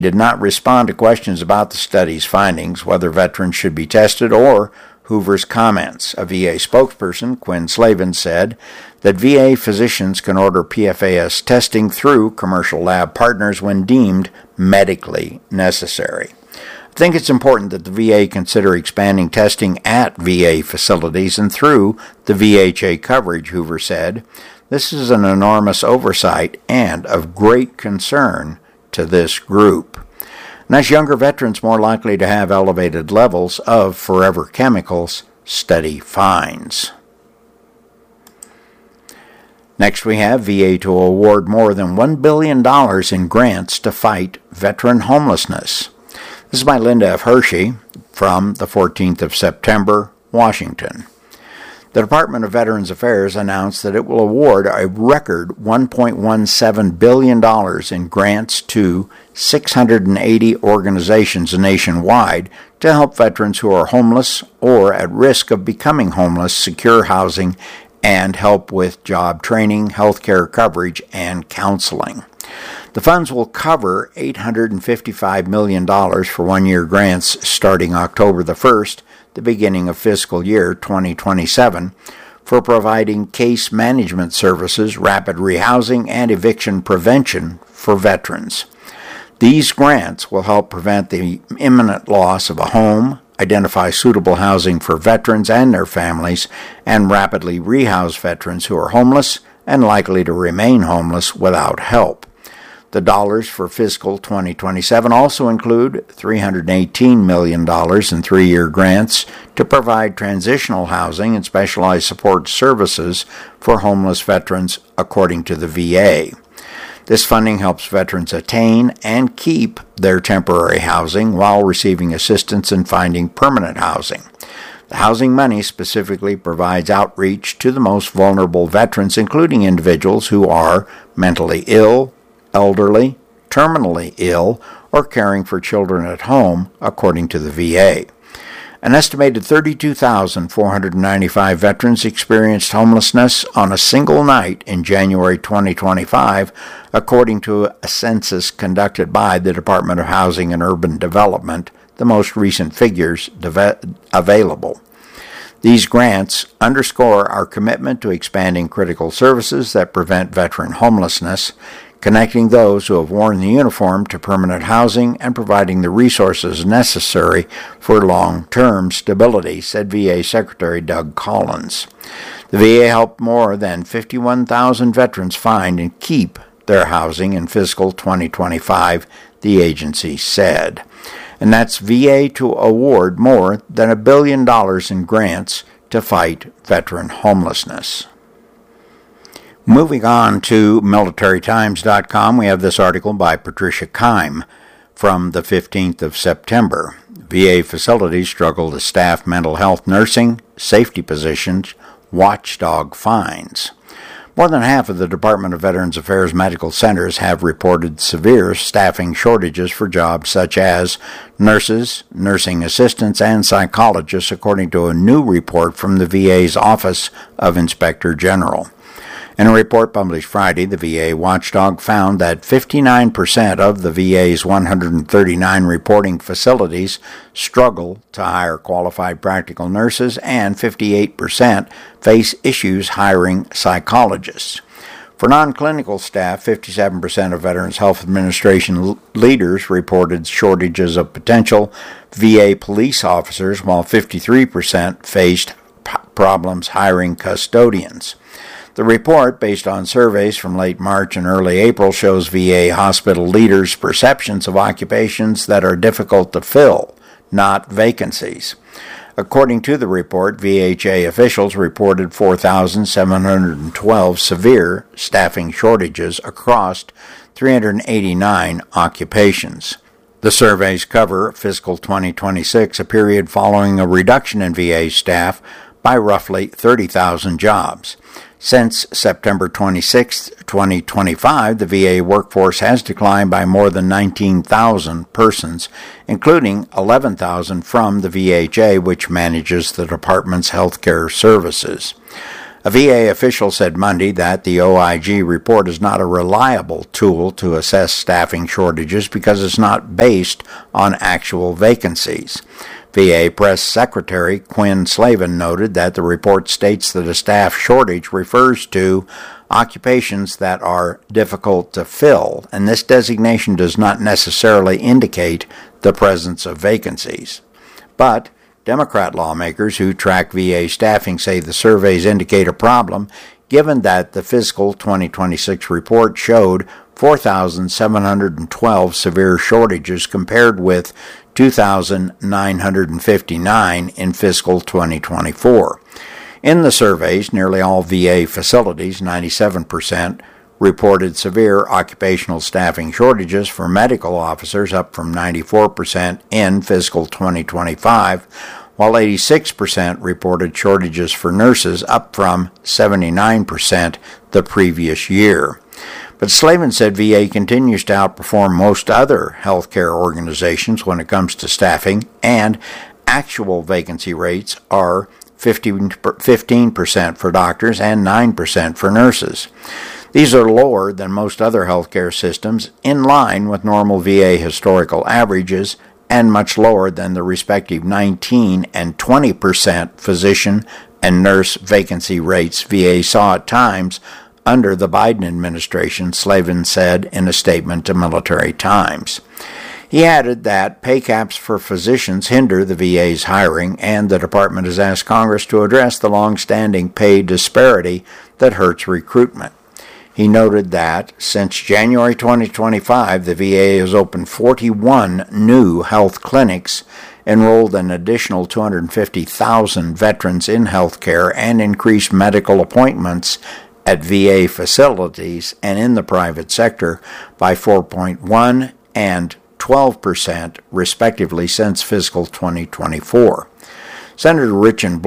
did not respond to questions about the study's findings, whether veterans should be tested, or Hoover's comments. A VA spokesperson, Quinn Slavin, said that VA physicians can order PFAS testing through commercial lab partners when deemed medically necessary. I think it's important that the VA consider expanding testing at VA facilities and through the VHA coverage, Hoover said. This is an enormous oversight and of great concern to this group. And that's younger veterans more likely to have elevated levels of forever chemicals, study finds. Next, we have VA to award more than $1 billion in grants to fight veteran homelessness. This is by Linda F. Hershey from the 14th of September, Washington. The Department of Veterans Affairs announced that it will award a record $1.17 billion in grants to 680 organizations nationwide to help veterans who are homeless or at risk of becoming homeless secure housing and help with job training, health care coverage, and counseling. The funds will cover $855 million for one-year grants starting October the 1st, the beginning of fiscal year 2027, for providing case management services, rapid rehousing, and eviction prevention for veterans. These grants will help prevent the imminent loss of a home, identify suitable housing for veterans and their families, and rapidly rehouse veterans who are homeless and likely to remain homeless without help. The dollars for fiscal 2027 also include $318 million in three-year grants to provide transitional housing and specialized support services for homeless veterans, according to the VA. This funding helps veterans attain and keep their temporary housing while receiving assistance in finding permanent housing. The housing money specifically provides outreach to the most vulnerable veterans, including individuals who are mentally ill, elderly, terminally ill, or caring for children at home, according to the VA. An estimated 32,495 veterans experienced homelessness on a single night in January 2025, according to a census conducted by the Department of Housing and Urban Development, the most recent figures available. These grants underscore our commitment to expanding critical services that prevent veteran homelessness, connecting those who have worn the uniform to permanent housing and providing the resources necessary for long-term stability, said VA Secretary Doug Collins. The VA helped more than 51,000 veterans find and keep their housing in fiscal 2025, the agency said. And that's VA to award more than $1 billion in grants to fight veteran homelessness. Moving on to MilitaryTimes.com, we have this article by Patricia Keim from the 15th of September. VA facilities struggle to staff mental health nursing, safety positions, watchdog fines. More than half of the Department of Veterans Affairs medical centers have reported severe staffing shortages for jobs such as nurses, nursing assistants, and psychologists, according to a new report from the VA's Office of Inspector General. In a report published Friday, the VA watchdog found that 59% of the VA's 139 reporting facilities struggle to hire qualified practical nurses, and 58% face issues hiring psychologists. For non-clinical staff, 57% of Veterans Health Administration leaders reported shortages of potential VA police officers, while 53% faced problems hiring custodians. The report, based on surveys from late March and early April, shows VA hospital leaders' perceptions of occupations that are difficult to fill, not vacancies. According to the report, VHA officials reported 4,712 severe staffing shortages across 389 occupations. The surveys cover fiscal 2026, a period following a reduction in VA staff by roughly 30,000 jobs. Since September 26, 2025, the VA workforce has declined by more than 19,000 persons, including 11,000 from the VHA, which manages the department's health care services. A VA official said Monday that the OIG report is not a reliable tool to assess staffing shortages because it's not based on actual vacancies. VA Press Secretary Quinn Slavin noted that the report states that a staff shortage refers to occupations that are difficult to fill, and this designation does not necessarily indicate the presence of vacancies. But Democrat lawmakers who track VA staffing say the surveys indicate a problem, given that the fiscal 2026 report showed 4,712 severe shortages compared with 2,959 in fiscal 2024. In the surveys, nearly all VA facilities, 97%, reported severe occupational staffing shortages for medical officers, up from 94% in fiscal 2025, while 86% reported shortages for nurses, up from 79% the previous year. But Slavin said VA continues to outperform most other healthcare organizations when it comes to staffing, and actual vacancy rates are 15% for doctors and 9% for nurses. These are lower than most other healthcare systems, in line with normal VA historical averages, and much lower than the respective 19% and 20% physician and nurse vacancy rates VA saw at times under the Biden administration, Slavin said in a statement to Military Times. He added that pay caps for physicians hinder the VA's hiring, and the department has asked Congress to address the long-standing pay disparity that hurts recruitment. He noted that since January 2025, the VA has opened 41 new health clinics, enrolled an additional 250,000 veterans in health care, and increased medical appointments at VA facilities and in the private sector by 4.1% and 12%, respectively, since fiscal 2024. Senator Richard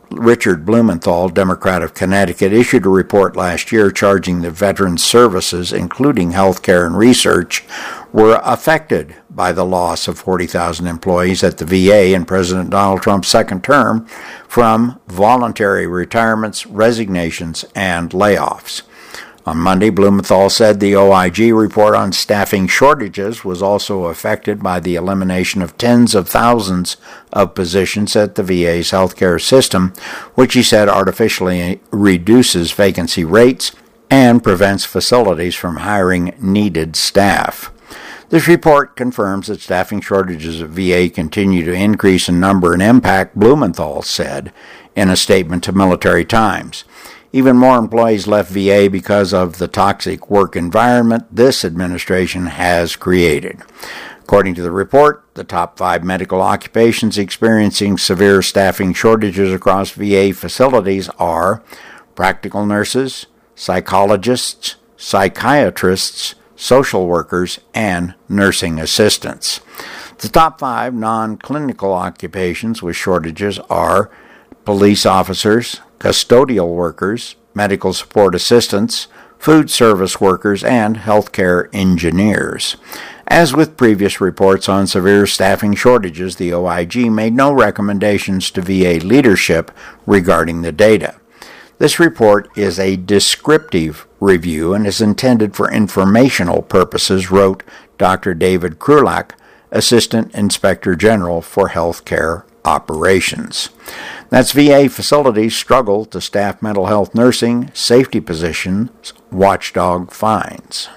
Blumenthal, Democrat of Connecticut, issued a report last year charging that veterans' services, including health care and research, were affected by the loss of 40,000 employees at the VA in President Donald Trump's second term from voluntary retirements, resignations, and layoffs. On Monday, Blumenthal said the OIG report on staffing shortages was also affected by the elimination of tens of thousands of positions at the VA's healthcare system, which he said artificially reduces vacancy rates and prevents facilities from hiring needed staff. This report confirms that staffing shortages at VA continue to increase in number and impact, Blumenthal said in a statement to Military Times. Even more employees left VA because of the toxic work environment this administration has created. According to the report, the top 5 medical occupations experiencing severe staffing shortages across VA facilities are practical nurses, psychologists, psychiatrists, social workers, and nursing assistants. The top 5 non-clinical occupations with shortages are police officers, custodial workers, medical support assistants, food service workers, and healthcare engineers. As with previous reports on severe staffing shortages, the OIG made no recommendations to VA leadership regarding the data. This report is a descriptive review and is intended for informational purposes, wrote Dr. David Krulak, Assistant Inspector General for Healthcare Operations. That's VA facilities struggle to staff mental health nursing, safety positions, watchdog finds.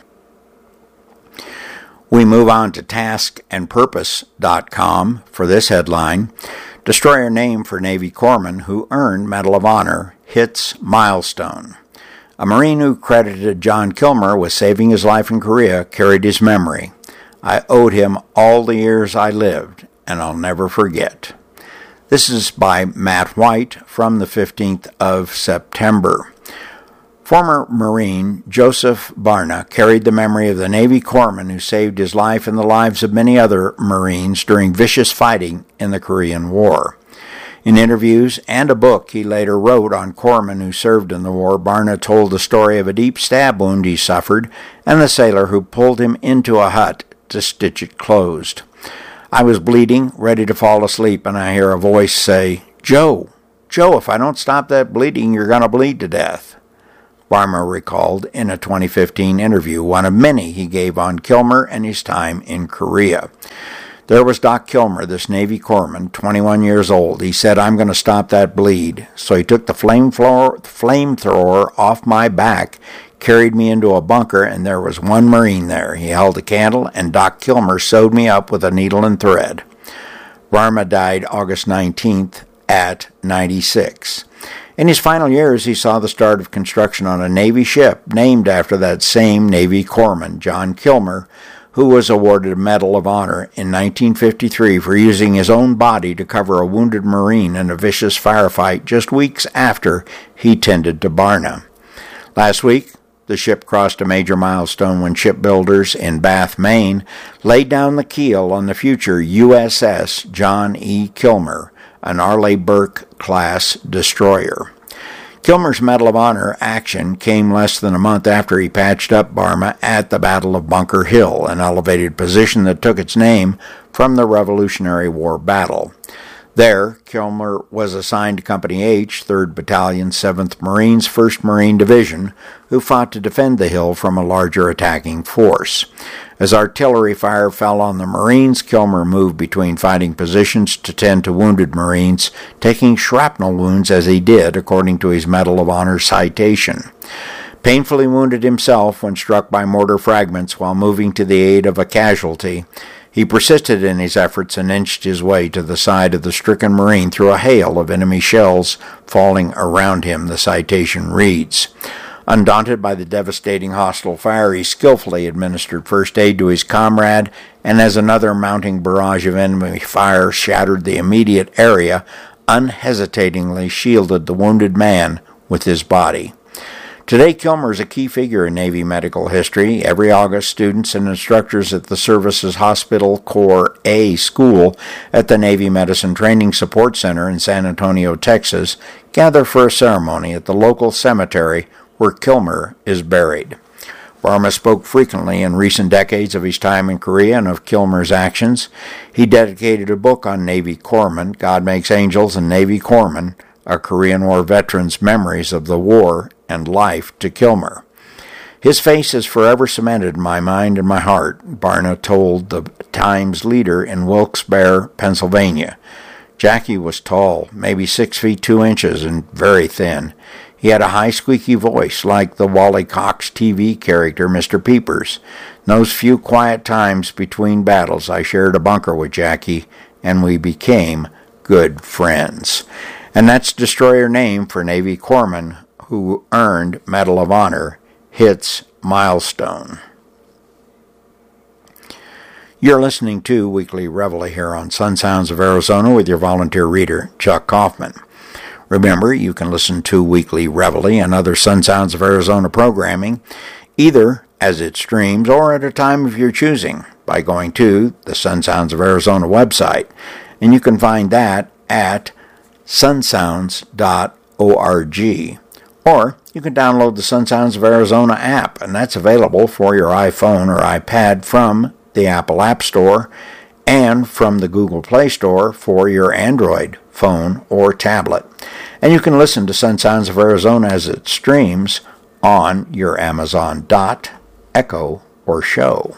We move on to taskandpurpose.com for this headline. Destroyer name for Navy corpsman who earned Medal of Honor hits milestone. A Marine who credited John Kilmer with saving his life in Korea carried his memory. I owed him all the years I lived, and I'll never forget. This is by Matt White from the 15th of September. Former Marine Joseph Barna carried the memory of the Navy corpsman who saved his life and the lives of many other Marines during vicious fighting in the Korean War. In interviews and a book he later wrote on corpsmen who served in the war, Barna told the story of a deep stab wound he suffered and the sailor who pulled him into a hut to stitch it closed. I was bleeding, ready to fall asleep, and I hear a voice say, "Joe, "Joe, if I don't stop that bleeding, you're going to bleed to death." Barma recalled in a 2015 interview, one of many he gave on Kilmer and his time in Korea. There was Doc Kilmer, this Navy corpsman, 21 years old. He said, "I'm going to stop that bleed." So he took the flamethrower off my back, carried me into a bunker, and there was one Marine there. He held a candle, and Doc Kilmer sewed me up with a needle and thread. Barma died August 19th at 96. In his final years, he saw the start of construction on a Navy ship named after that same Navy corpsman, John Kilmer, who was awarded a Medal of Honor in 1953 for using his own body to cover a wounded Marine in a vicious firefight just weeks after he tended to Barna. Last week, the ship crossed a major milestone when shipbuilders in Bath, Maine, laid down the keel on the future USS John E. Kilmer, an Arleigh Burke-class destroyer. Kilmer's Medal of Honor action came less than a month after he patched up Barma at the Battle of Bunker Hill, an elevated position that took its name from the Revolutionary War battle. There, Kilmer was assigned to Company H, 3rd Battalion, 7th Marines, 1st Marine Division, who fought to defend the hill from a larger attacking force. As artillery fire fell on the Marines, Kilmer moved between fighting positions to tend to wounded Marines, taking shrapnel wounds as he did, according to his Medal of Honor citation. Painfully wounded himself when struck by mortar fragments while moving to the aid of a casualty, he persisted in his efforts and inched his way to the side of the stricken Marine through a hail of enemy shells falling around him, the citation reads. Undaunted by the devastating hostile fire, he skillfully administered first aid to his comrade, and as another mounting barrage of enemy fire shattered the immediate area, unhesitatingly shielded the wounded man with his body. Today, Kilmer is a key figure in Navy medical history. Every August, students and instructors at the Service's Hospital Corps A School at the Navy Medicine Training Support Center in San Antonio, Texas, gather for a ceremony at the local cemetery where Kilmer is buried. Barma spoke frequently in recent decades of his time in Korea and of Kilmer's actions. He dedicated a book on Navy corpsmen, God Makes Angels and Navy Corpsmen, a Korean War veteran's memories of the war and life to Kilmer. His face is forever cemented in my mind and my heart, Barna told the Times leader in Wilkes-Barre, Pennsylvania. Jackie was tall, maybe 6 feet 2 inches, and very thin. He had a high, squeaky voice, like the Wally Cox TV character Mr. Peepers. In those few quiet times between battles, I shared a bunker with Jackie, and we became good friends. And that's destroyer name for Navy corpsman who earned Medal of Honor, hits milestone. You're listening to Weekly Reveille here on Sun Sounds of Arizona with your volunteer reader, Chuck Kaufman. Remember, you can listen to Weekly Reveille and other Sun Sounds of Arizona programming, either as it streams or at a time of your choosing, by going to the Sun Sounds of Arizona website. And you can find that at sunsounds.org. Or you can download the Sun Sounds of Arizona app, and that's available for your iPhone or iPad from the Apple App Store and from the Google Play Store for your Android phone or tablet. And you can listen to Sun Sounds of Arizona as it streams on your Amazon Dot, Echo, or Show.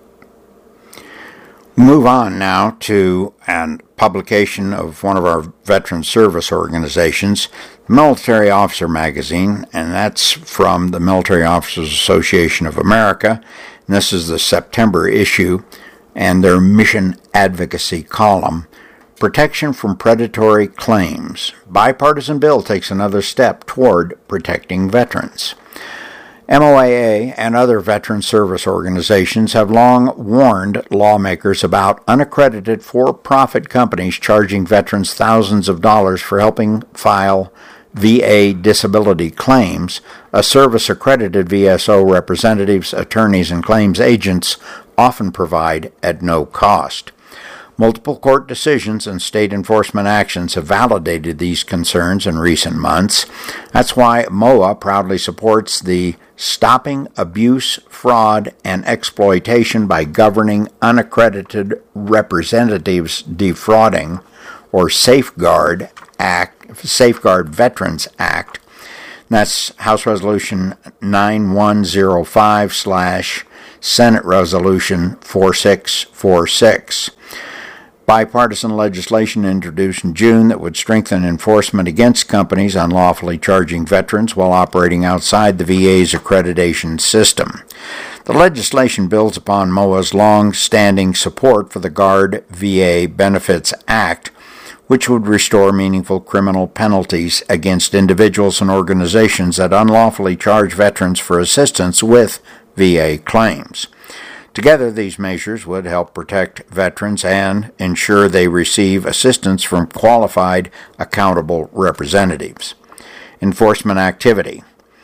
Move on now to a publication of one of our veteran service organizations, Military Officer Magazine, and that's from the Military Officers Association of America. And this is the September issue, and their mission advocacy column, Protection from Predatory Claims. Bipartisan bill takes another step toward protecting veterans. MOAA and other veteran service organizations have long warned lawmakers about unaccredited for-profit companies charging veterans thousands of dollars for helping file VA disability claims. A service-accredited VSO representatives, attorneys, and claims agents often provide at no cost. Multiple court decisions and state enforcement actions have validated these concerns in recent months. That's why MOA proudly supports the Stopping Abuse, Fraud, and Exploitation by Governing Unaccredited Representatives Defrauding, or SAFEGUARD, Safeguard Veterans Act. That's House Resolution 9105/Senate Resolution 4646. Bipartisan legislation introduced in June that would strengthen enforcement against companies unlawfully charging veterans while operating outside the VA's accreditation system. The legislation builds upon MOA's long-standing support for the Guard VA Benefits Act, which would restore meaningful criminal penalties against individuals and organizations that unlawfully charge veterans for assistance with VA claims. Together, these measures would help protect veterans and ensure they receive assistance from qualified, accountable representatives. Enforcement activity.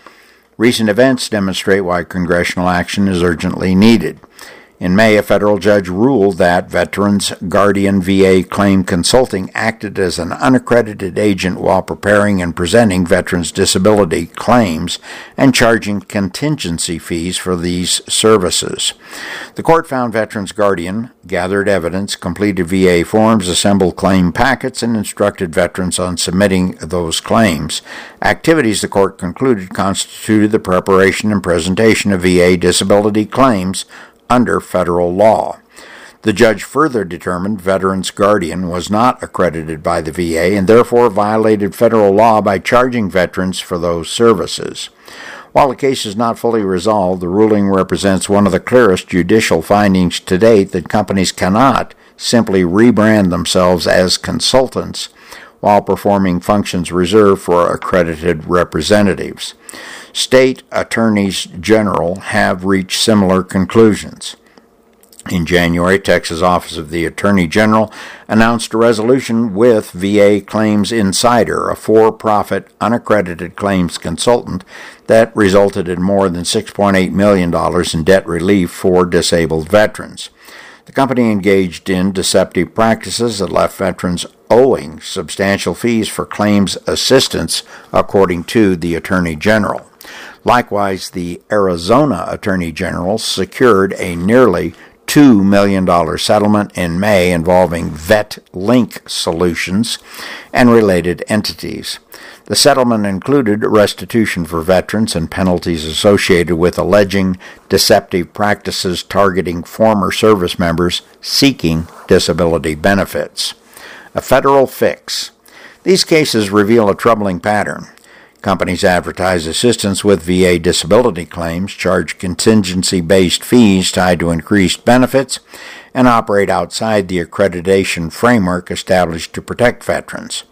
Recent events demonstrate why congressional action is urgently needed. In May, a federal judge ruled that Veterans Guardian VA Claim Consulting acted as an unaccredited agent while preparing and presenting veterans' disability claims and charging contingency fees for these services. The court found Veterans Guardian gathered evidence, completed VA forms, assembled claim packets, and instructed veterans on submitting those claims. Activities, the court concluded, constituted the preparation and presentation of VA disability claims under federal law. The judge further determined Veterans Guardian was not accredited by the VA and therefore violated federal law by charging veterans for those services. While the case is not fully resolved, the ruling represents one of the clearest judicial findings to date that companies cannot simply rebrand themselves as consultants while performing functions reserved for accredited representatives. State attorneys general have reached similar conclusions. In January, Texas Office of the Attorney General announced a resolution with VA Claims Insider, a for-profit, unaccredited claims consultant that resulted in more than $6.8 million in debt relief for disabled veterans. The company engaged in deceptive practices that left veterans owing substantial fees for claims assistance, according to the Attorney General. Likewise, the Arizona Attorney General secured a nearly $2 million settlement in May involving VetLink Solutions and related entities. The settlement included restitution for veterans and penalties associated with alleging deceptive practices targeting former service members seeking disability benefits. A federal fix. These cases reveal a troubling pattern. Companies advertise assistance with VA disability claims, charge contingency-based fees tied to increased benefits, and operate outside the accreditation framework established to protect veterans.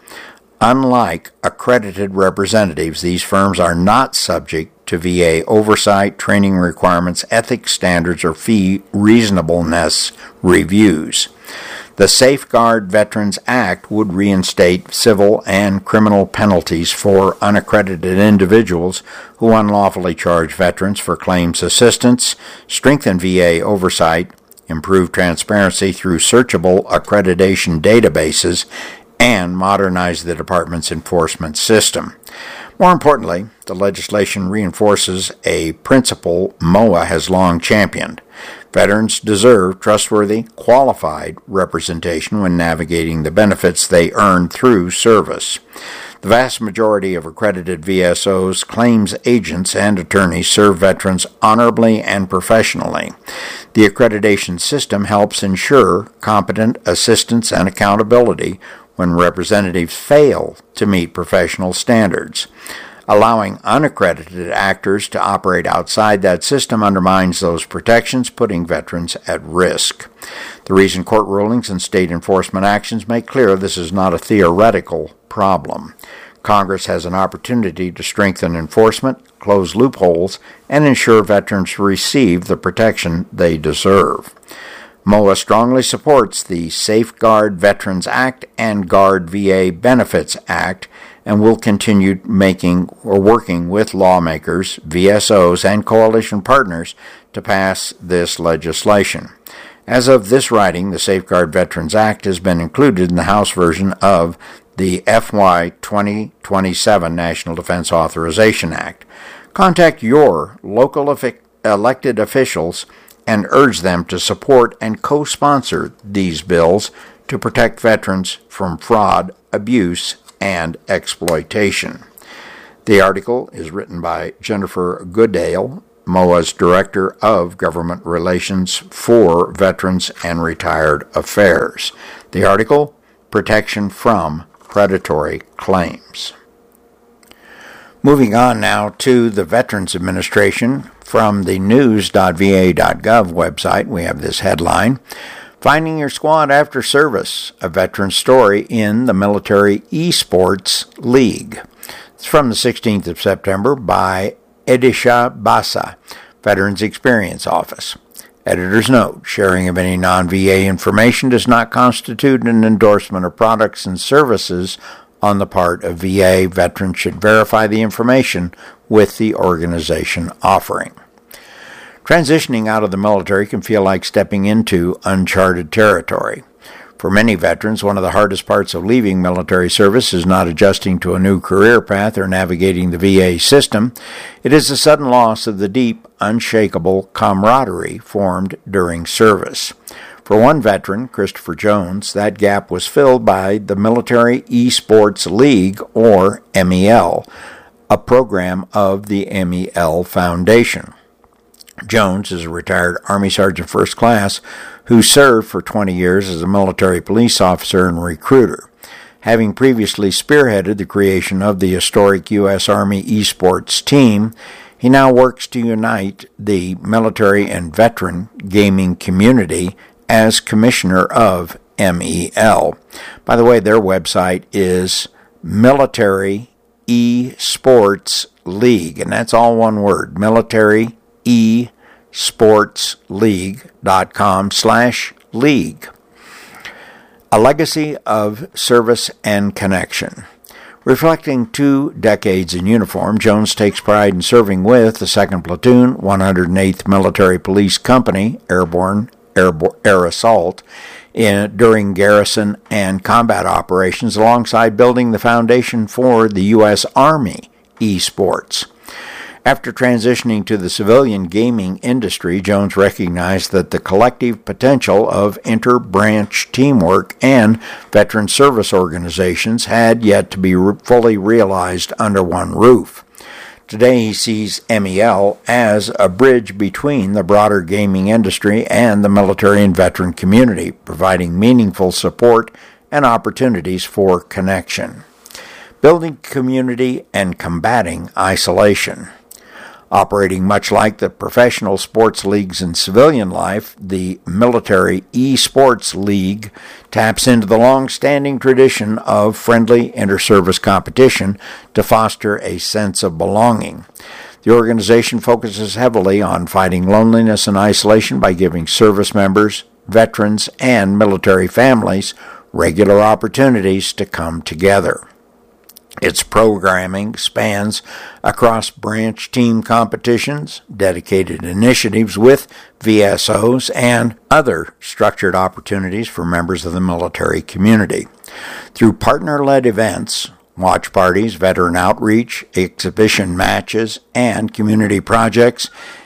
Unlike accredited representatives, these firms are not subject to VA oversight, training requirements, ethics standards, or fee reasonableness reviews. The Safeguard Veterans Act would reinstate civil and criminal penalties for unaccredited individuals who unlawfully charge veterans for claims assistance, strengthen VA oversight, improve transparency through searchable accreditation databases, and modernize the department's enforcement system. More importantly, the legislation reinforces a principle MOA has long championed. Veterans deserve trustworthy, qualified representation when navigating the benefits they earn through service. The vast majority of accredited VSOs, claims agents, and attorneys serve veterans honorably and professionally. The accreditation system helps ensure competent assistance and accountability when representatives fail to meet professional standards. Allowing unaccredited actors to operate outside that system undermines those protections, putting veterans at risk. The recent court rulings and state enforcement actions make clear this is not a theoretical problem. Congress has an opportunity to strengthen enforcement, close loopholes, and ensure veterans receive the protection they deserve. MOA strongly supports the Safeguard Veterans Act and Guard VA Benefits Act and will continue working with lawmakers, VSOs, and coalition partners to pass this legislation. As of this writing, the Safeguard Veterans Act has been included in the House version of the FY 2027 National Defense Authorization Act. Contact your local elected officials and urge them to support and co-sponsor these bills to protect veterans from fraud, abuse, and exploitation. The article is written by Jennifer Goodale, MOA's Director of Government Relations for Veterans and Retired Affairs. The article, Protection from Predatory Claims. Moving on now to the Veterans Administration. From the news.va.gov website, we have this headline, Finding Your Squad After Service, a veteran story in the Military Esports League. It's from the 16th of September by Edisha Basa, Veterans Experience Office. Editor's note, sharing of any non-VA information does not constitute an endorsement of products and services on the part of VA. Veterans should verify the information with the organization offering. Transitioning out of the military can feel like stepping into uncharted territory. For many veterans, one of the hardest parts of leaving military service is not adjusting to a new career path or navigating the VA system. It is the sudden loss of the deep, unshakable camaraderie formed during service. For one veteran, Christopher Jones, that gap was filled by the Military Esports League, or MEL, a program of the MEL Foundation. Jones is a retired Army Sergeant First Class who served for 20 years as a military police officer and recruiter. Having previously spearheaded the creation of the historic U.S. Army esports team, he now works to unite the military and veteran gaming community as commissioner of MEL. By the way, their website is Military Esports League, and that's all one word, Military esportsleague.com/league. A legacy of service and connection. Reflecting 2 decades in uniform, Jones takes pride in serving with the 2nd Platoon, 108th Military Police Company, Airborne Air Assault, during garrison and combat operations, alongside building the foundation for the U.S. Army esports. After transitioning to the civilian gaming industry, Jones recognized that the collective potential of inter-branch teamwork and veteran service organizations had yet to be fully realized under one roof. Today he sees MEL as a bridge between the broader gaming industry and the military and veteran community, providing meaningful support and opportunities for connection. Building community and combating isolation. Operating much like the professional sports leagues in civilian life, the Military Esports League taps into the long-standing tradition of friendly inter-service competition to foster a sense of belonging. The organization focuses heavily on fighting loneliness and isolation by giving service members, veterans, and military families regular opportunities to come together. Its programming spans across branch team competitions, dedicated initiatives with VSOs, and other structured opportunities for members of the military community. Through partner-led events, watch parties, veteran outreach, exhibition matches, and community projects,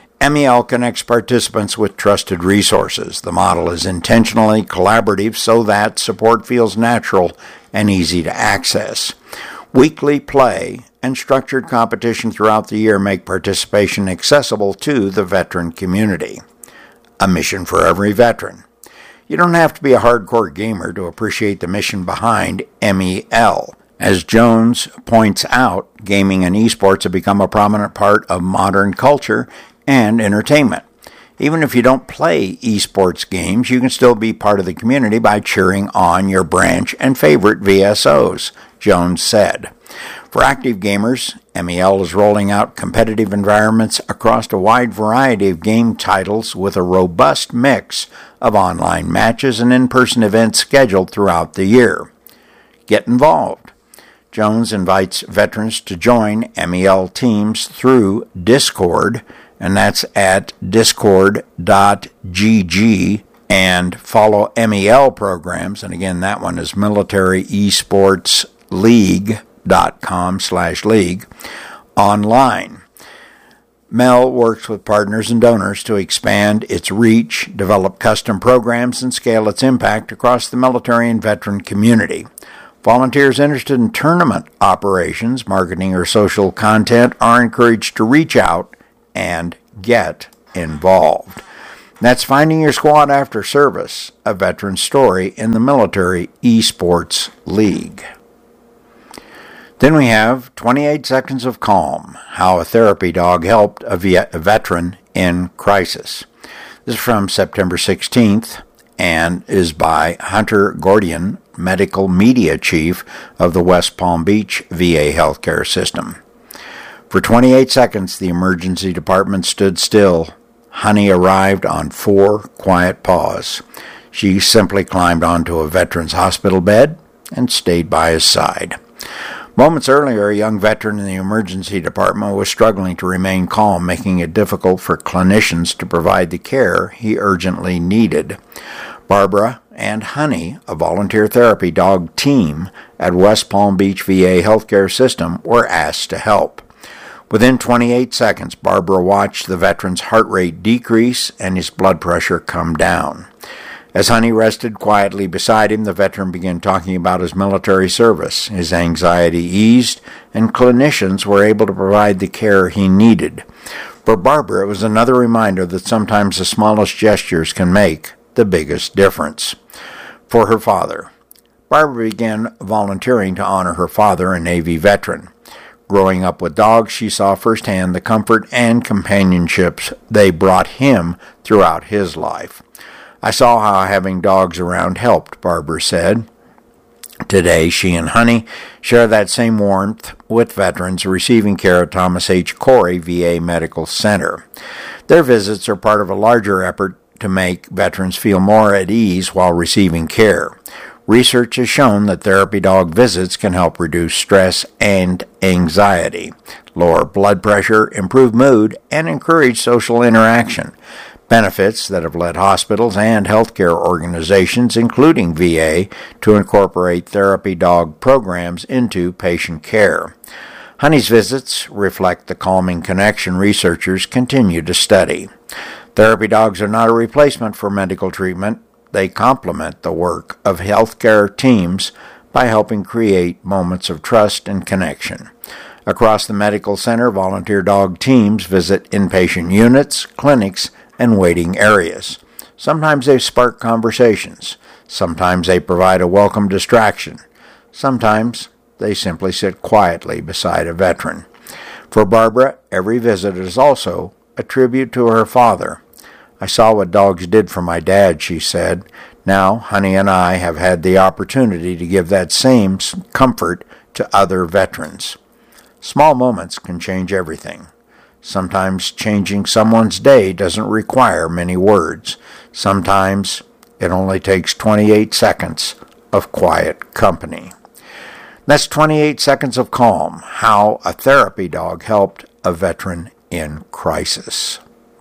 MEL connects participants with trusted resources. The model is intentionally collaborative so that support feels natural and easy to access. Weekly play and structured competition throughout the year make participation accessible to the veteran community. A mission for every veteran. You don't have to be a hardcore gamer to appreciate the mission behind MEL. As Jones points out, gaming and esports have become a prominent part of modern culture and entertainment. Even if you don't play esports games, you can still be part of the community by cheering on your branch and favorite VSOs, Jones said. For active gamers, MEL is rolling out competitive environments across a wide variety of game titles with a robust mix of online matches and in-person events scheduled throughout the year. Get involved. Jones invites veterans to join MEL teams through Discord, and that's at discord.gg, and follow MEL programs. And again, that one is military-esports-league.com/league online. MEL works with partners and donors to expand its reach, develop custom programs, and scale its impact across the military and veteran community. Volunteers interested in tournament operations, marketing, or social content are encouraged to reach out and get involved. That's Finding Your Squad After Service, a veteran story in the Military Esports League. Then we have 28 Seconds of Calm, How a Therapy Dog Helped a Veteran in Crisis. This is from September 16th and is by Hunter Gordian, Medical Media Chief of the West Palm Beach VA Healthcare System. For 28 seconds, the emergency department stood still. Honey arrived on 4 quiet paws. She simply climbed onto a veteran's hospital bed and stayed by his side. Moments earlier, a young veteran in the emergency department was struggling to remain calm, making it difficult for clinicians to provide the care he urgently needed. Barbara and Honey, a volunteer therapy dog team at West Palm Beach VA Healthcare System, were asked to help. Within 28 seconds, Barbara watched the veteran's heart rate decrease and his blood pressure come down. As Honey rested quietly beside him, the veteran began talking about his military service. His anxiety eased, and clinicians were able to provide the care he needed. For Barbara, it was another reminder that sometimes the smallest gestures can make the biggest difference. For her father, Barbara began volunteering to honor her father, a Navy veteran. Growing up with dogs, she saw firsthand the comfort and companionships they brought him throughout his life. I saw how having dogs around helped, Barbara said. Today, she and Honey share that same warmth with veterans receiving care at Thomas H. Corey VA Medical Center. Their visits are part of a larger effort to make veterans feel more at ease while receiving care. Research has shown that therapy dog visits can help reduce stress and anxiety, lower blood pressure, improve mood, and encourage social interaction. Benefits that have led hospitals and healthcare organizations, including VA, to incorporate therapy dog programs into patient care. Honey's visits reflect the calming connection researchers continue to study. Therapy dogs are not a replacement for medical treatment. They complement the work of healthcare teams by helping create moments of trust and connection. Across the medical center, volunteer dog teams visit inpatient units, clinics, and waiting areas. Sometimes they spark conversations. Sometimes they provide a welcome distraction. Sometimes they simply sit quietly beside a veteran. For Barbara, every visit is also a tribute to her father. I saw what dogs did for my dad, she said. Now, Honey and I have had the opportunity to give that same comfort to other veterans. Small moments can change everything. Sometimes changing someone's day doesn't require many words. Sometimes it only takes 28 seconds of quiet company. That's 28 Seconds of Calm, How a Therapy Dog Helped a Veteran in Crisis.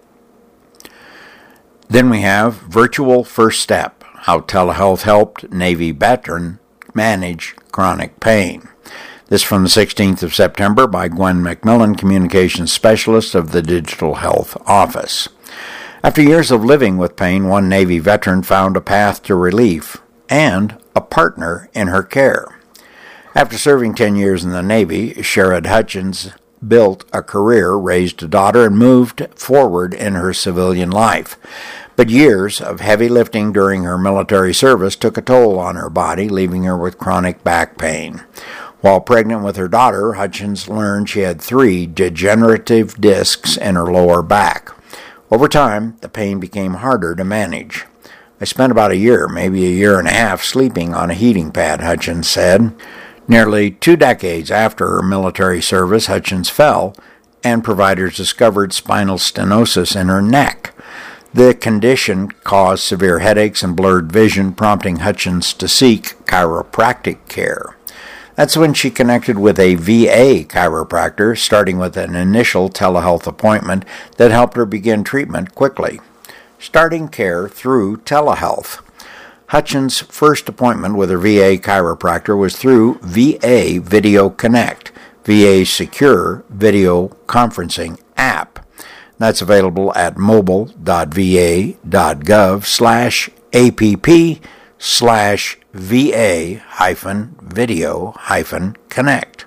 Then we have Virtual First Step, How Telehealth Helped Navy Veteran Manage Chronic Pain. This from the 16th of September by Gwen McMillan, Communications Specialist of the Digital Health Office. After years of living with pain, one Navy veteran found a path to relief and a partner in her care. After serving 10 years in the Navy, Sherrod Hutchins built a career, raised a daughter, and moved forward in her civilian life. But years of heavy lifting during her military service took a toll on her body, leaving her with chronic back pain. While pregnant with her daughter, Hutchins learned she had 3 degenerative discs in her lower back. Over time, the pain became harder to manage. I spent about a year, maybe a year and a half, sleeping on a heating pad, Hutchins said. Nearly 2 decades after her military service, Hutchins fell, and providers discovered spinal stenosis in her neck. The condition caused severe headaches and blurred vision, prompting Hutchins to seek chiropractic care. That's when she connected with a VA chiropractor, starting with an initial telehealth appointment that helped her begin treatment quickly. Starting care through telehealth. Hutchins' first appointment with her VA chiropractor was through VA Video Connect, VA's secure video conferencing app. That's available at mobile.va.gov/app/video VA-video-connect.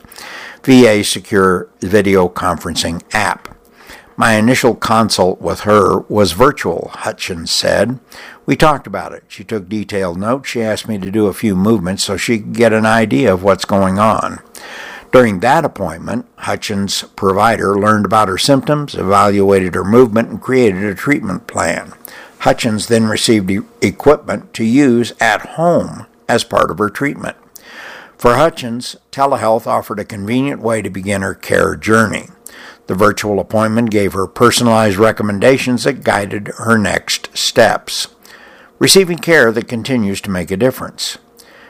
VA Secure Video Conferencing App. My initial consult with her was virtual, Hutchins said. We talked about it. She took detailed notes. She asked me to do a few movements so she could get an idea of what's going on. During that appointment, Hutchins' provider learned about her symptoms, evaluated her movement, and created a treatment plan. Hutchins then received equipment to use at home as part of her treatment. For Hutchins, telehealth offered a convenient way to begin her care journey. The virtual appointment gave her personalized recommendations that guided her next steps, receiving care that continues to make a difference.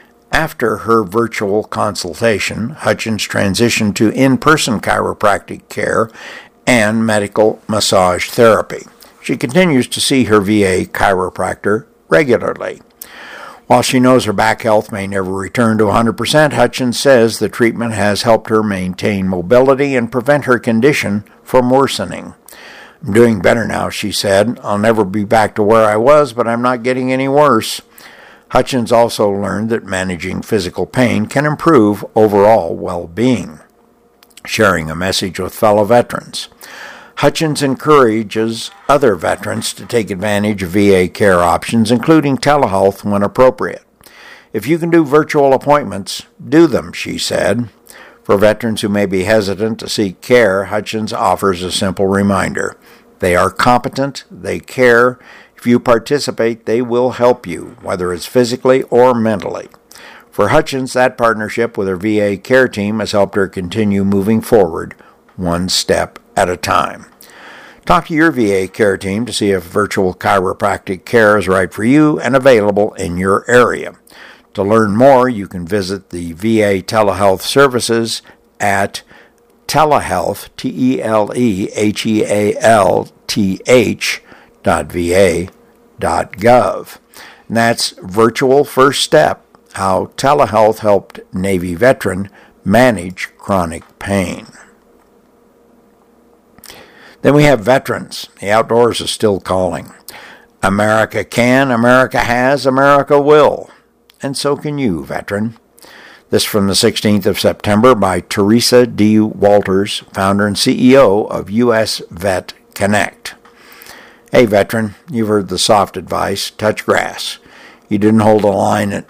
After her virtual consultation, Hutchins transitioned to in-person chiropractic care and medical massage therapy. She continues to see her VA chiropractor regularly. While she knows her back health may never return to 100%, Hutchins says the treatment has helped her maintain mobility and prevent her condition from worsening. I'm doing better now, she said. I'll never be back to where I was, but I'm not getting any worse. Hutchins also learned that managing physical pain can improve overall well-being. Sharing a message with fellow veterans. Hutchins encourages other veterans to take advantage of VA care options, including telehealth when appropriate. If you can do virtual appointments, do them, she said. For veterans who may be hesitant to seek care, Hutchins offers a simple reminder. They are competent, they care. If you participate, they will help you, whether it's physically or mentally. For Hutchins, that partnership with her VA care team has helped her continue moving forward, one step at a time. Talk to your VA care team to see if virtual chiropractic care is right for you and available in your area. To learn more, you can visit the VA telehealth services at telehealth, telehealth.va.gov. And that's Virtual First Step, how telehealth helped Navy veteran manage chronic pain. Then we have veterans. The outdoors is still calling. America can, America has, America will. And so can you, veteran. This from the 16th of September by Teresa D. Walters, founder and CEO of US Vet Connect. Hey, veteran, you've heard the soft advice, touch grass. You didn't hold a line at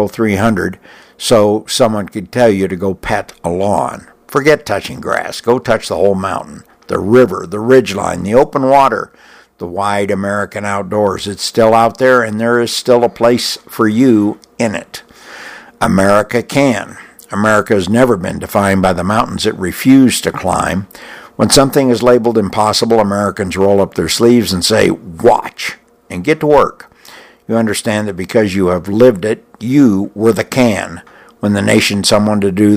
0300 so someone could tell you to go pet a lawn. Forget touching grass. Go touch the whole mountain, the river, the ridgeline, the open water, the wide American outdoors. It's still out there, and there is still a place for you in it. America can. America has never been defined by the mountains it refused to climb. When something is labeled impossible, Americans roll up their sleeves and say, watch, and get to work. You understand that because you have lived it, you were the can. When the nation someone to do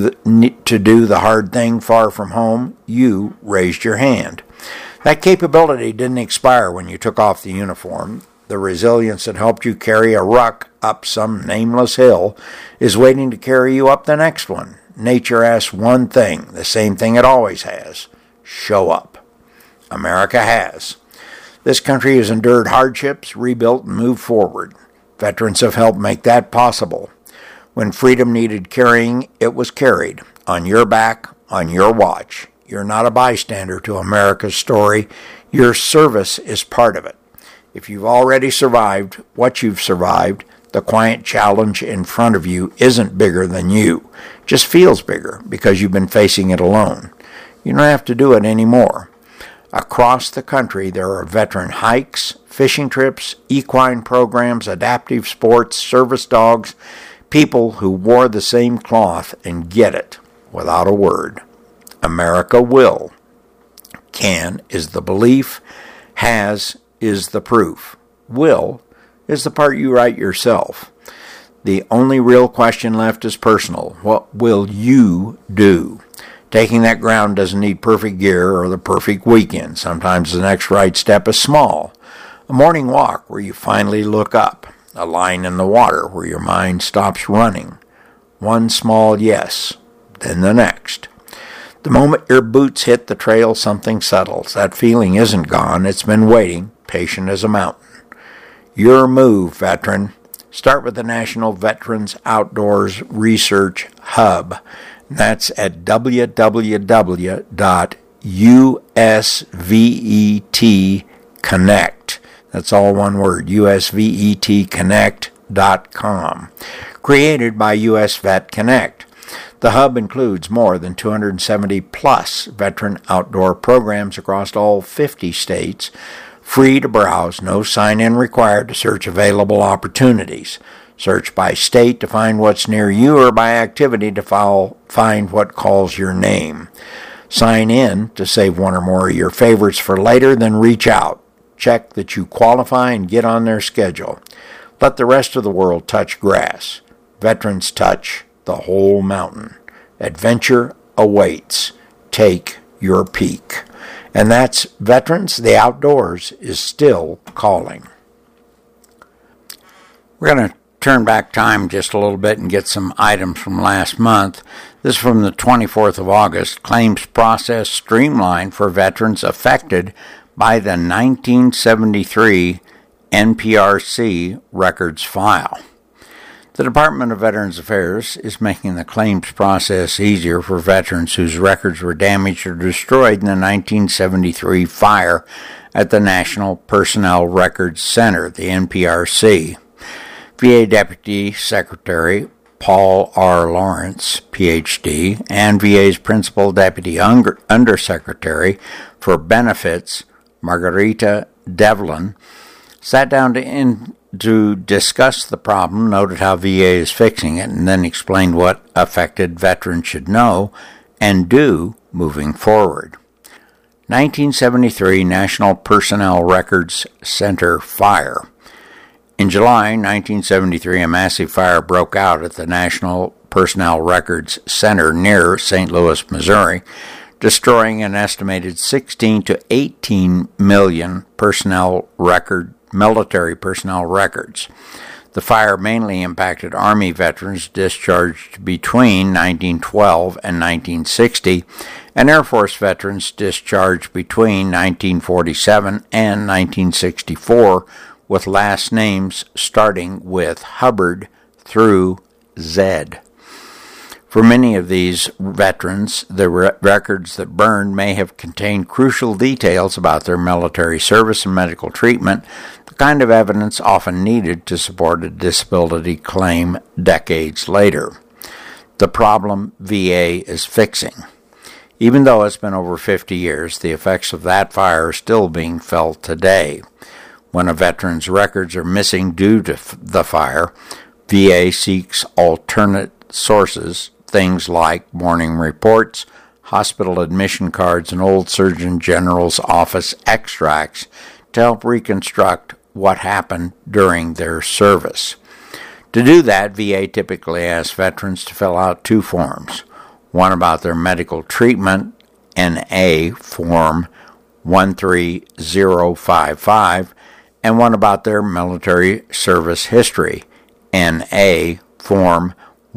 the hard thing far from home, you raised your hand. That capability didn't expire when you took off the uniform. The resilience that helped you carry a ruck up some nameless hill is waiting to carry you up the next one. Nature asks one thing, the same thing it always has. Show up. America has. This country has endured hardships, rebuilt, and moved forward. Veterans have helped make that possible. When freedom needed carrying, it was carried. On your back, on your watch. You're not a bystander to America's story. Your service is part of it. If you've already survived what you've survived, the quiet challenge in front of you isn't bigger than you. It just feels bigger because you've been facing it alone. You don't have to do it anymore. Across the country, there are veteran hikes, fishing trips, equine programs, adaptive sports, service dogs, people who wore the same cloth and get it without a word. America will. Can is the belief. Has is the proof. Will is the part you write yourself. The only real question left is personal. What will you do? Taking that ground doesn't need perfect gear or the perfect weekend. Sometimes the next right step is small. A morning walk where you finally look up. A line in the water where your mind stops running. One small yes, then the next. The moment your boots hit the trail, something settles. That feeling isn't gone. It's been waiting, patient as a mountain. Your move, veteran. Start with the National Veterans Outdoors Research Hub. That's at www.usvetconnect. That's all one word, usvetconnect.com. Created by US Vet Connect. The hub includes more than 270 plus veteran outdoor programs across all 50 states. Free to browse, no sign-in required to search available opportunities. Search by state to find what's near you or by activity to find what calls your name. Sign in to save one or more of your favorites for later, then reach out. Check that you qualify and get on their schedule. Let the rest of the world touch grass. Veterans touch the whole mountain. Adventure awaits. Take your peak. And that's Veterans. The outdoors is still calling. We're going to turn back time just a little bit and get some items from last month. This is from the 24th of August. Claims process streamlined for veterans affected by the 1973 NPRC records file. The Department of Veterans Affairs is making the claims process easier for veterans whose records were damaged or destroyed in the 1973 fire at the National Personnel Records Center, the NPRC. VA Deputy Secretary Paul R. Lawrence, Ph.D., and VA's Principal Deputy Undersecretary for Benefits, Margarita Devlin, sat down to discuss the problem, noted how VA is fixing it, and then explained what affected veterans should know and do moving forward. 1973 National Personnel Records Center fire. In July 1973, a massive fire broke out at the National Personnel Records Center near St. Louis, Missouri, destroying an estimated 16 to 18 million military personnel records. The fire mainly impacted Army veterans discharged between 1912 and 1960, and Air Force veterans discharged between 1947 and 1964, with last names starting with Hubbard through Z. For many of these veterans, the records that burned may have contained crucial details about their military service and medical treatment, the kind of evidence often needed to support a disability claim decades later. The problem VA is fixing. Even though it's been over 50 years, the effects of that fire are still being felt today. When a veteran's records are missing due to the fire, VA seeks alternate sources, things like morning reports, hospital admission cards, and old Surgeon General's office extracts to help reconstruct what happened during their service. To do that, VA typically asks veterans to fill out two forms, one about their medical treatment, NA Form 13055, and one about their military service history, NA Form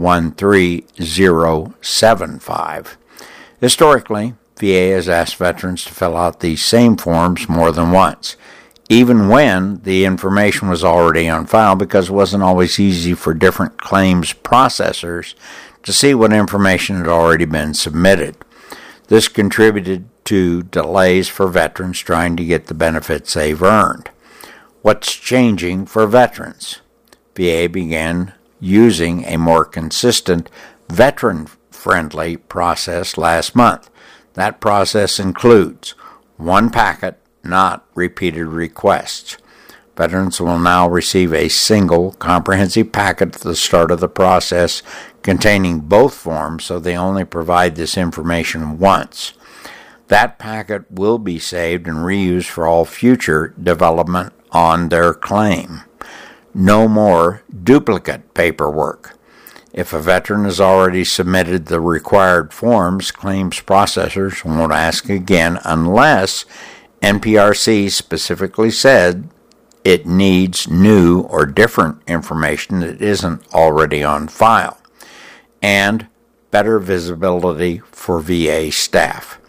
13075. Historically, VA has asked veterans to fill out these same forms more than once, even when the information was already on file, because it wasn't always easy for different claims processors to see what information had already been submitted. This contributed to delays for veterans trying to get the benefits they've earned. What's changing for veterans? VA began using a more consistent, veteran-friendly process last month. That process includes one packet, not repeated requests. Veterans will now receive a single, comprehensive packet at the start of the process containing both forms, so they only provide this information once. That packet will be saved and reused for all future development on their claim. No more duplicate paperwork. If a veteran has already submitted the required forms, claims processors won't ask again unless NPRC specifically said it needs new or different information that isn't already on file. And better visibility for VA staff.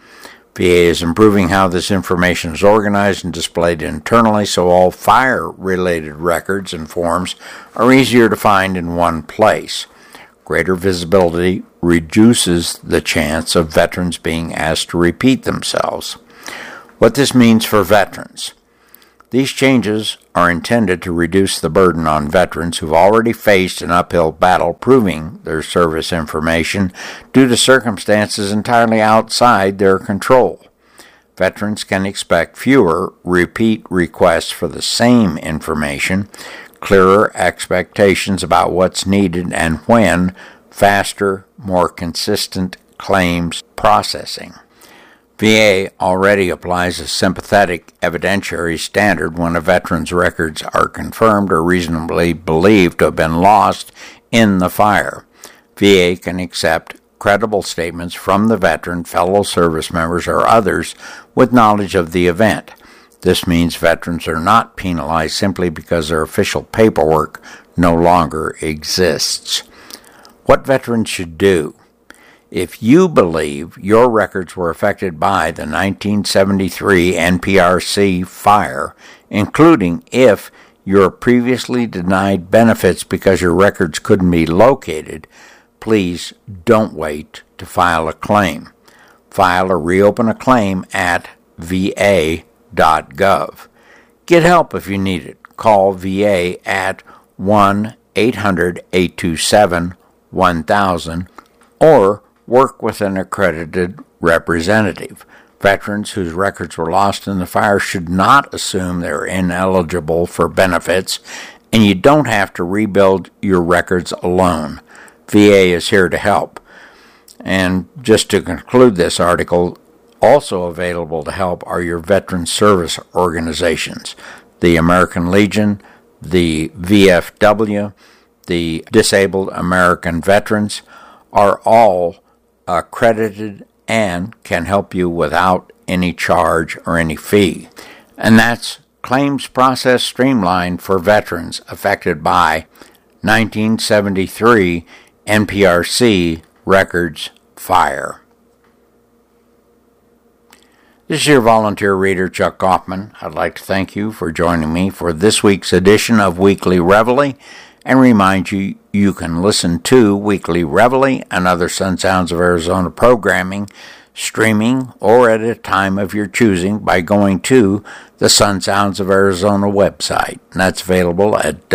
VA is improving how this information is organized and displayed internally so all fire-related records and forms are easier to find in one place. Greater visibility reduces the chance of veterans being asked to repeat themselves. What this means for veterans. These changes are intended to reduce the burden on veterans who've already faced an uphill battle proving their service information due to circumstances entirely outside their control. Veterans can expect fewer repeat requests for the same information, clearer expectations about what's needed and when, faster, more consistent claims processing. VA already applies a sympathetic evidentiary standard when a veteran's records are confirmed or reasonably believed to have been lost in the fire. VA can accept credible statements from the veteran, fellow service members, or others with knowledge of the event. This means veterans are not penalized simply because their official paperwork no longer exists. What veterans should do. If you believe your records were affected by the 1973 NPRC fire, including if you're previously denied benefits because your records couldn't be located, please don't wait to file a claim. File or reopen a claim at va.gov. Get help if you need it. Call VA at 1-800-827-1000 or work with an accredited representative. Veterans whose records were lost in the fire should not assume they're ineligible for benefits, and you don't have to rebuild your records alone. VA is here to help. And just to conclude this article, also available to help are your veteran service organizations, the American Legion, the VFW, the Disabled American Veterans, are all accredited and can help you without any charge or any fee. And that's Claims Process Streamlined for Veterans Affected by 1973 NPRC Records Fire. This is your volunteer reader, Chuck Kaufman. I'd like to thank you for joining me for this week's edition of Weekly Reveille, and remind you you can listen to Weekly Reveille and other Sun Sounds of Arizona programming, streaming, or at a time of your choosing by going to the Sun Sounds of Arizona website. And that's available at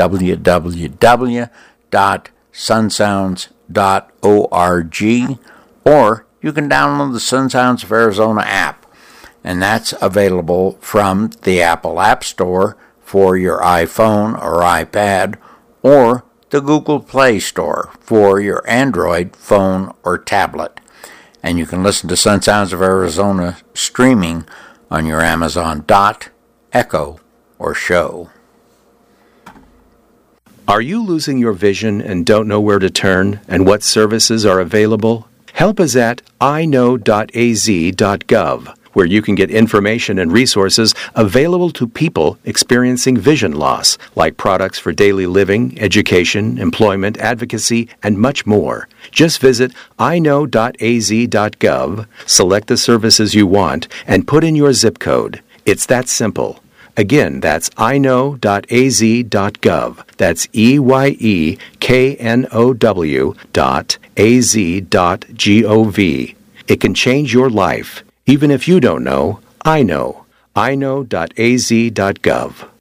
www.sunsounds.org, or you can download the Sun Sounds of Arizona app, and that's available from the Apple App Store for your iPhone or iPad, or the Google Play Store for your Android phone or tablet. And you can listen to Sun Sounds of Arizona streaming on your Amazon Dot, Echo, or Show. Are you losing your vision and don't know where to turn and what services are available? Help is at iknow.az.gov, where you can get information and resources available to people experiencing vision loss, like products for daily living, education, employment, advocacy, and much more. Just visit iknow.az.gov, select the services you want, and put in your zip code. It's that simple. Again, that's iknow.az.gov. That's EYEKNOW.az.gov. It can change your life. Even if you don't know, I know. iknow.az.gov.